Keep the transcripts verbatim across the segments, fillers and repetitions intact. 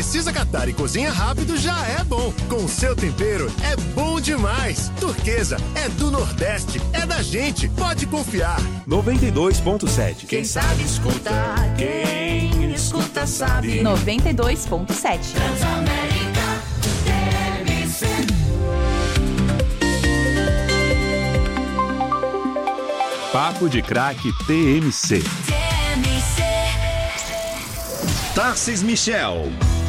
precisa catar e cozinha rápido já é bom. Com o seu tempero é bom demais. Turquesa é do Nordeste, é da gente, pode confiar. noventa e dois ponto sete. Quem sabe escuta, quem escuta sabe. noventa e dois ponto sete. Transamérica T M C. Papo de Craque T M C. Tarcísio Michel.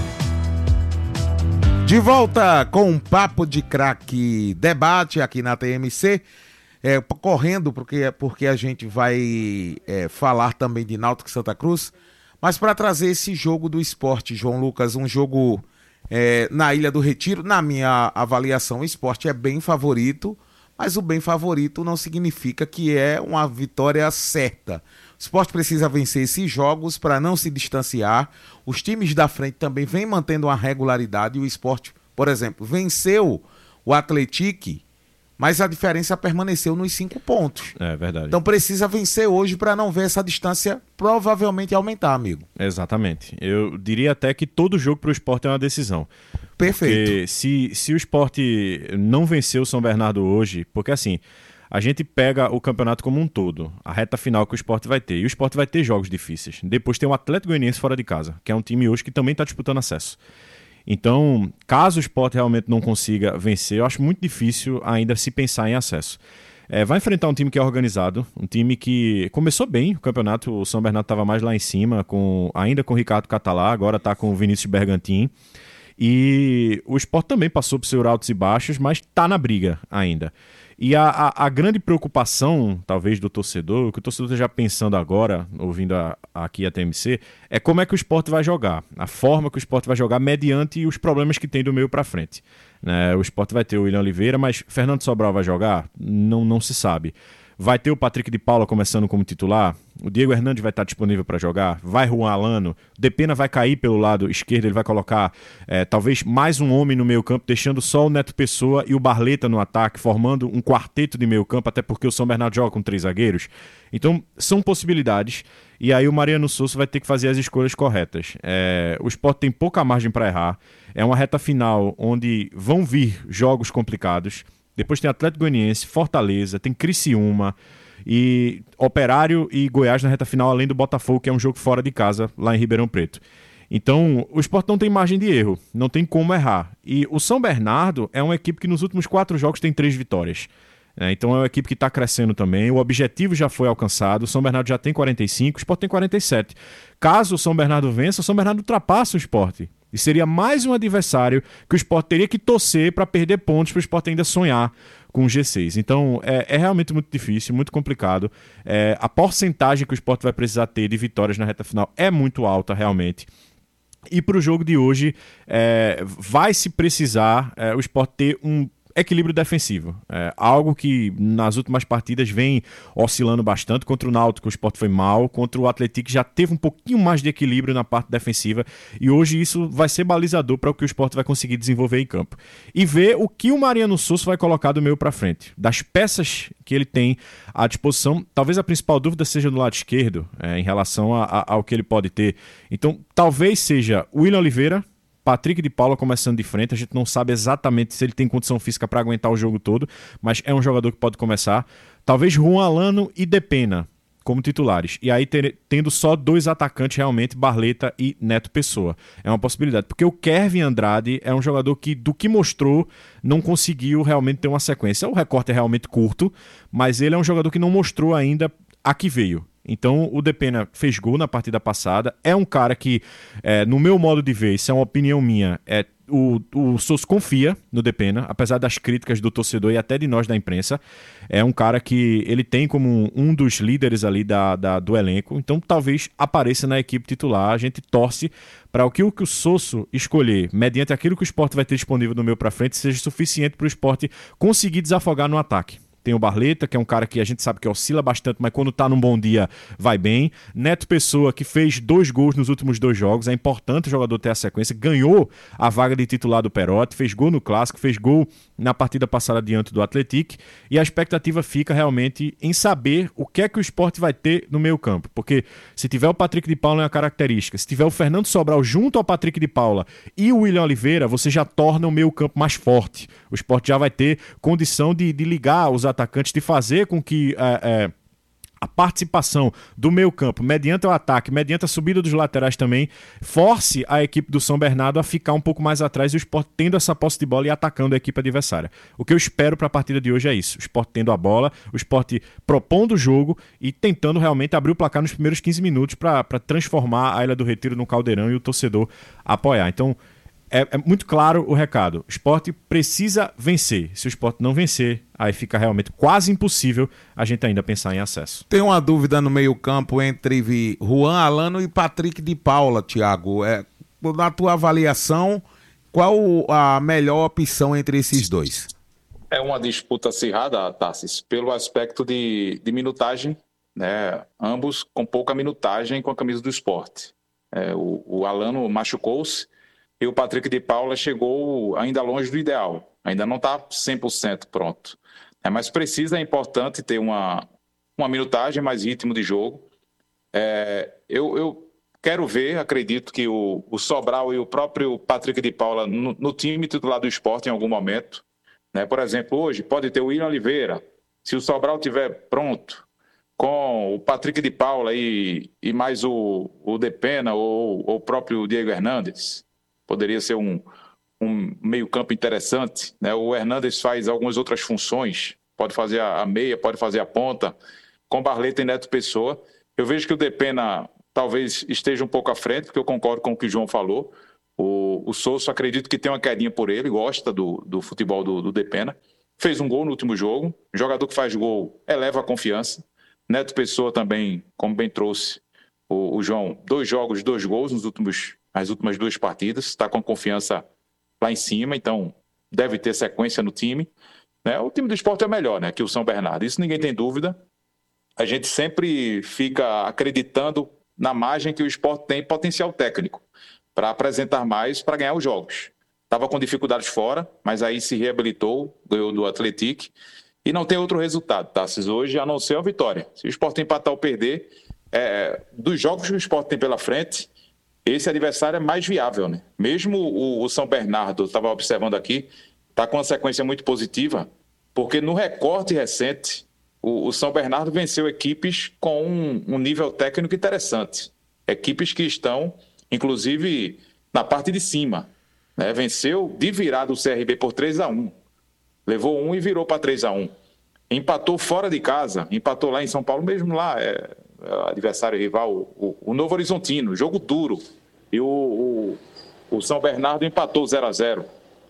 De volta com um Papo de Craque debate aqui na T M C. É, correndo, porque, porque a gente vai é, falar também de Náutico e Santa Cruz. Mas para trazer esse jogo do esporte, João Lucas, um jogo é, na Ilha do Retiro. Na minha avaliação, o esporte é bem favorito. Mas o bem favorito não significa que é uma vitória certa. O Sport precisa vencer esses jogos para não se distanciar. Os times da frente também vêm mantendo uma regularidade. E o Sport, por exemplo, venceu o Atlético, mas a diferença permaneceu nos cinco pontos. É verdade. Então precisa vencer hoje para não ver essa distância provavelmente aumentar, amigo. Exatamente. Eu diria até que todo jogo para o Sport é uma decisão. Perfeito. Porque se, se o Sport não vencer o São Bernardo hoje, porque assim, a gente pega o campeonato como um todo, a reta final que o Sport vai ter, e o Sport vai ter jogos difíceis. Depois tem o Atlético Goianiense fora de casa, que é um time hoje que também está disputando acesso. Então, caso o Sport realmente não consiga vencer, eu acho muito difícil ainda se pensar em acesso. É, vai enfrentar um time que é organizado, um time que começou bem o campeonato, o São Bernardo estava mais lá em cima, com, ainda com o Ricardo Catalá, agora está com o Vinícius Bergantin. E o Sport também passou por seus altos e baixos, mas está na briga ainda. E a, a, a grande preocupação, talvez, do torcedor, o que o torcedor esteja pensando agora, ouvindo a, aqui a T M C, é como é que o Sport vai jogar, a forma que o Sport vai jogar mediante os problemas que tem do meio para frente. Né? O Sport vai ter o William Oliveira, mas Fernando Sobral vai jogar? Não, não se sabe. Vai ter o Patrick de Paula começando como titular? O Diego Hernandes vai estar disponível para jogar? Vai Juan Alano? O Depena vai cair pelo lado esquerdo, ele vai colocar é, talvez mais um homem no meio campo, deixando só o Neto Pessoa e o Barleta no ataque, formando um quarteto de meio campo, até porque o São Bernardo joga com três zagueiros. Então, são possibilidades, e aí o Mariano Souza vai ter que fazer as escolhas corretas. É, o Sport tem pouca margem para errar, é uma reta final onde vão vir jogos complicados. Depois tem Atlético Goianiense, Fortaleza, tem Criciúma e Operário e Goiás na reta final, além do Botafogo, que é um jogo fora de casa, lá em Ribeirão Preto. Então, o Sport não tem margem de erro, não tem como errar. E o São Bernardo é uma equipe que nos últimos quatro jogos tem três vitórias. É, então é uma equipe que está crescendo também, o objetivo já foi alcançado, o São Bernardo já tem quarenta e cinco, o Sport tem quarenta e sete. Caso o São Bernardo vença, o São Bernardo ultrapassa o Sport. E seria mais um adversário que o Sport teria que torcer para perder pontos para o Sport ainda sonhar com o G seis. Então é, é realmente muito difícil, muito complicado. É, a porcentagem que o Sport vai precisar ter de vitórias na reta final é muito alta realmente. E para o jogo de hoje é, vai se precisar é, o Sport ter um equilíbrio defensivo, é, algo que nas últimas partidas vem oscilando bastante. Contra o Náutico o Sport foi mal, contra o Atlético já teve um pouquinho mais de equilíbrio na parte defensiva, e hoje isso vai ser balizador para o que o Sport vai conseguir desenvolver em campo. E ver o que o Mariano Souza vai colocar do meio para frente, das peças que ele tem à disposição. Talvez a principal dúvida seja no lado esquerdo, é, em relação a, a, ao que ele pode ter. Então talvez seja o William Oliveira, Patrick de Paula começando de frente. A gente não sabe exatamente se ele tem condição física para aguentar o jogo todo, mas é um jogador que pode começar. Talvez Juan Alano e Depena como titulares. E aí ter, tendo só dois atacantes realmente, Barleta e Neto Pessoa. É uma possibilidade, porque o Kevin Andrade é um jogador que, do que mostrou, não conseguiu realmente ter uma sequência. O recorte é realmente curto, mas ele é um jogador que não mostrou ainda a que veio. Então o Depena fez gol na partida passada, é um cara que, é, no meu modo de ver, isso é uma opinião minha, é, o, o Souza confia no Depena, apesar das críticas do torcedor e até de nós da imprensa. É um cara que ele tem como um dos líderes ali da, da, do elenco, então talvez apareça na equipe titular. A gente torce para o que o, que o Souza escolher, mediante aquilo que o Sport vai ter disponível no meio para frente, seja suficiente para o Sport conseguir desafogar no ataque. tem o Barleta, que é um cara que a gente sabe que oscila bastante, mas quando tá num bom dia vai bem. Neto Pessoa, que fez dois gols nos últimos dois jogos, é importante o jogador ter a sequência, ganhou a vaga de titular do Perotti, fez gol no Clássico, fez gol na partida passada diante do Atlético, e a expectativa fica realmente em saber o que é que o Sport vai ter no meio campo, porque se tiver o Patrick de Paula é uma característica, se tiver o Fernando Sobral junto ao Patrick de Paula e o William Oliveira, você já torna o meio campo mais forte. O Sport já vai ter condição de, de ligar os atacantes, de fazer com que é, é, a participação do meio campo, mediante o ataque, mediante a subida dos laterais também, force a equipe do São Bernardo a ficar um pouco mais atrás e o Sport tendo essa posse de bola e atacando a equipe adversária. O que eu espero para a partida de hoje é isso, o Sport tendo a bola, o Sport propondo o jogo e tentando realmente abrir o placar nos primeiros quinze minutos para transformar a Ilha do Retiro no caldeirão e o torcedor apoiar. Então, É, é muito claro o recado. O Sport precisa vencer. Se o Sport não vencer, aí fica realmente quase impossível a gente ainda pensar em acesso. Tem uma dúvida no meio-campo entre Juan Alano e Patrick de Paula, Thiago. É, na tua avaliação, qual a melhor opção entre esses dois? É uma disputa acirrada, Tassis, pelo aspecto de, de minutagem, né? Ambos com pouca minutagem com a camisa do Sport. É, o, o Alano machucou-se, e o Patrick de Paula chegou ainda longe do ideal. Ainda não está cem por cento pronto. É, mas precisa, é importante ter uma, uma minutagem, mais ritmo de jogo. É, eu, eu quero ver, acredito que o, o Sobral e o próprio Patrick de Paula no, no time titular do Sport em algum momento. Né? Por exemplo, hoje pode ter o William Oliveira. Se o Sobral estiver pronto, com o Patrick de Paula e, e mais o, o Depena ou, ou o próprio Diego Hernandes, poderia ser um, um meio-campo interessante. Né? O Hernandes faz algumas outras funções, pode fazer a, a meia, pode fazer a ponta, com Barleta e Neto Pessoa. Eu vejo que o Depena talvez esteja um pouco à frente, porque eu concordo com o que o João falou. O, o Souza, acredito que tem uma quedinha por ele, gosta do, do futebol do, do Depena. Fez um gol no último jogo. Jogador que faz gol eleva a confiança. Neto Pessoa também, como bem trouxe o, o João, dois jogos, dois gols nos últimos as últimas duas partidas, está com a confiança lá em cima, então deve ter sequência no time. Né? O time do Sport é melhor, né, que o São Bernardo, isso ninguém tem dúvida. A gente sempre fica acreditando na margem que o Sport tem potencial técnico para apresentar mais, para ganhar os jogos. Estava com dificuldades fora, mas aí se reabilitou, ganhou do Atlético, e não tem outro resultado, Tassis, hoje, a não ser a vitória. Se o Sport empatar ou perder, é, dos jogos que o Sport tem pela frente, esse adversário é mais viável, né? Mesmo o, o São Bernardo, estava observando aqui, está com uma sequência muito positiva, porque no recorte recente, o, o São Bernardo venceu equipes com um, um nível técnico interessante. Equipes que estão, inclusive, na parte de cima. Né? Venceu de virada o C R B por três a um. Levou um e virou para três a um. Empatou fora de casa, empatou lá em São Paulo, mesmo lá, é... adversário rival, o, o Novo Horizontino, jogo duro, e o, o, o São Bernardo empatou zero a zero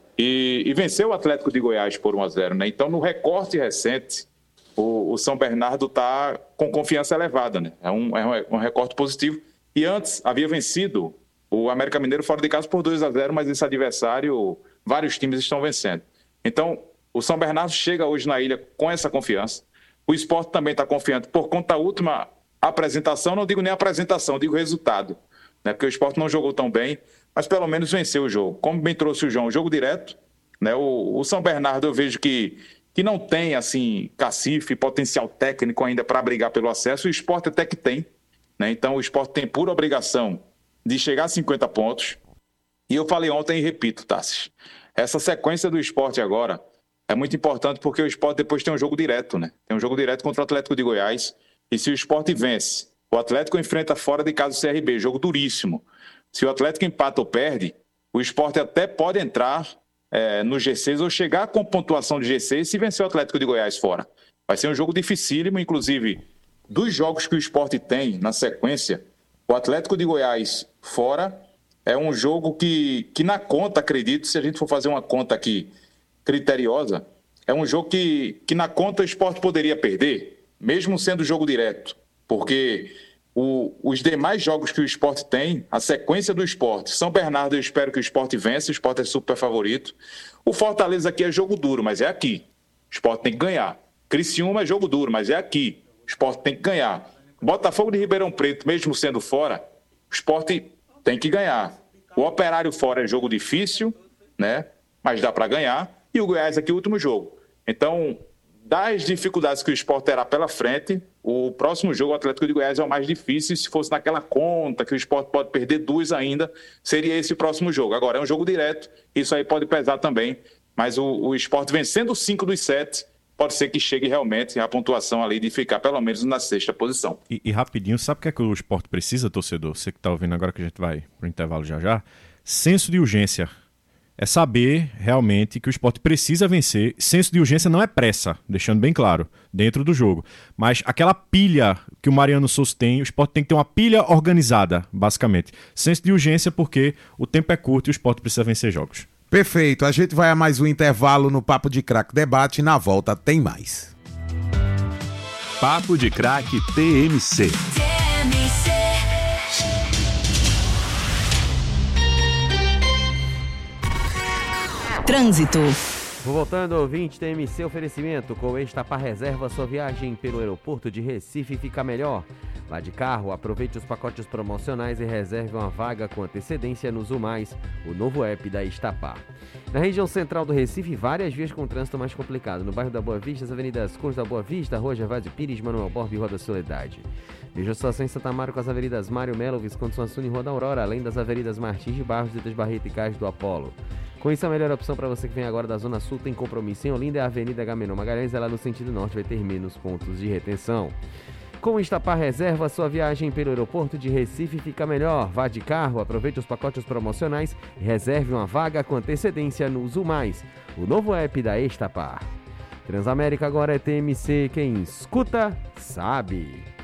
e, e venceu o Atlético de Goiás por um a zero, né? Então no recorte recente o, o São Bernardo está com confiança elevada, né? É um, é um recorte positivo, e antes havia vencido o América Mineiro fora de casa por dois a zero, mas esse adversário vários times estão vencendo. Então o São Bernardo chega hoje na ilha com essa confiança. O Sport também está confiante por conta da última apresentação, não digo nem apresentação, digo resultado, né? Porque o Sport não jogou tão bem, mas pelo menos venceu o jogo. Como bem trouxe o João, jogo direto, né? O, o São Bernardo eu vejo que, que não tem assim cacife, potencial técnico ainda para brigar pelo acesso, o Sport até que tem, né? Então o Sport tem pura obrigação de chegar a cinquenta pontos, e eu falei ontem e repito, Tassis, essa sequência do Sport agora é muito importante porque o Sport depois tem um jogo direto, né? Tem um jogo direto contra o Atlético de Goiás. E se o Sport vence, o Atlético enfrenta fora de casa o C R B, jogo duríssimo. Se o Atlético empata ou perde, o Sport até pode entrar é, no G seis ou chegar com pontuação de G seis se vencer o Atlético de Goiás fora. Vai ser um jogo dificílimo, inclusive, dos jogos que o Sport tem na sequência, o Atlético de Goiás fora é um jogo que, que na conta, acredito, se a gente for fazer uma conta aqui criteriosa, é um jogo que, que na conta o Sport poderia perder, mesmo sendo jogo direto, porque o, os demais jogos que o Sport tem, a sequência do Sport, São Bernardo eu espero que o Sport vença, o Sport é super favorito. O Fortaleza aqui é jogo duro, mas é aqui. O Sport tem que ganhar, Criciúma é jogo duro, mas é aqui. O Sport tem que ganhar. Botafogo de Ribeirão Preto, mesmo sendo fora, o Sport tem que ganhar. O Operário fora é jogo difícil, né? Mas dá para ganhar. E o Goiás aqui, o último jogo. Então, das dificuldades que o Sport terá pela frente, o próximo jogo, o Atlético de Goiás, é o mais difícil. Se fosse naquela conta que o Sport pode perder duas ainda, seria esse o próximo jogo. Agora, é um jogo direto, isso aí pode pesar também. Mas o, o Sport vencendo cinco dos sete, pode ser que chegue realmente a pontuação ali de ficar pelo menos na sexta posição. E, e rapidinho, sabe o que é que o Sport precisa, torcedor? Você que está ouvindo agora, que a gente vai para o intervalo já já. Senso de urgência. É saber realmente que o Sport precisa vencer. Senso de urgência não é pressa, deixando bem claro, dentro do jogo. Mas aquela pilha que o Mariano Souza tem, o Sport tem que ter uma pilha organizada, basicamente. Senso de urgência porque o tempo é curto e o Sport precisa vencer jogos. Perfeito. A gente vai a mais um intervalo no Papo de Craque Debate. Na volta tem mais. Papo de Craque T M C. Trânsito. Vou voltando, ouvinte, T M C oferecimento. Com o Estapar Reserva, sua viagem pelo aeroporto de Recife fica melhor. Vá de carro, aproveite os pacotes promocionais e reserve uma vaga com antecedência no Zumais, o novo app da Estapar. Na região central do Recife, várias vias com trânsito mais complicado. No bairro da Boa Vista, as avenidas Cruz da Boa Vista, Rua Gervásio Pires, Manuel Borba e Rua da Soledade. Veja a situação em Santa Amaro com as avenidas Mário Melo, Visconde Suassuna e Rua da Aurora, além das avenidas Martins de Barros, Dedas Barreto e Cais do Apolo. Com isso, a melhor opção para você que vem agora da Zona Sul tem compromisso em Olinda é a Avenida Agamenon Magalhães, ela no sentido norte vai ter menos pontos de retenção. Com o Estapar Reserva, sua viagem pelo aeroporto de Recife fica melhor. Vá de carro, aproveite os pacotes promocionais e reserve uma vaga com antecedência no Zumais, o novo app da Estapar. Transamérica agora é T M C, quem escuta, sabe.